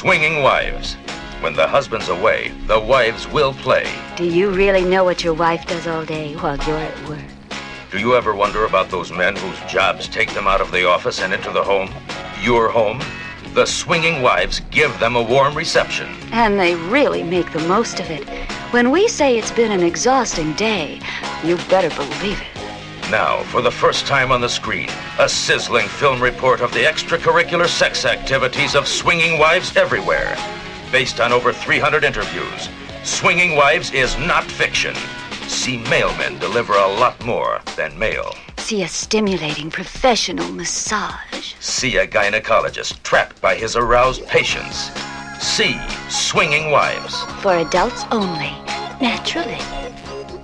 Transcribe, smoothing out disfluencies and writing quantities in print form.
Swinging Wives. When the husband's away, the wives will play. Do you really know what your wife does all day while you're at work? Do you ever wonder about those men whose jobs take them out of the office and into the home? Your home? The Swinging Wives give them a warm reception. And they really make the most of it. When we say it's been an exhausting day, you better believe it. Now, for the first time on the screen, a sizzling film report of the extracurricular sex activities of swinging wives everywhere. Based on over 300 interviews, Swinging Wives is not fiction. See male men deliver a lot more than male. See a stimulating professional massage. See a gynecologist trapped by his aroused patients. See Swinging Wives. For adults only, naturally.